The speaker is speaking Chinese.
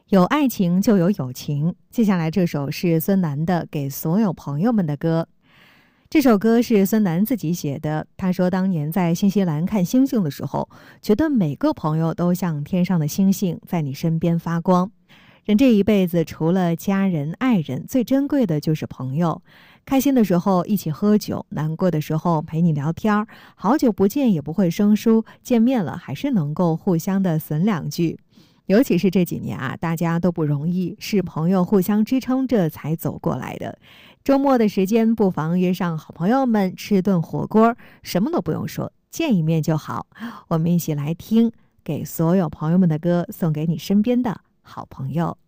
有爱情就有友情。接下来这首是孙楠的《给所有朋友们的歌》。这首歌是孙楠自己写的，他说当年在新西兰看星星的时候，觉得每个朋友都像天上的星星，在你身边发光。人这一辈子除了家人爱人，最珍贵的就是朋友。开心的时候一起喝酒，难过的时候陪你聊天，好久不见也不会生疏，见面了还是能够互相的损两句。尤其是这几年啊，大家都不容易，是朋友互相支撑着才走过来的。周末的时间不妨约上好朋友们吃顿火锅，什么都不用说，见一面就好。我们一起来听给所有朋友们的歌，送给你身边的好朋友。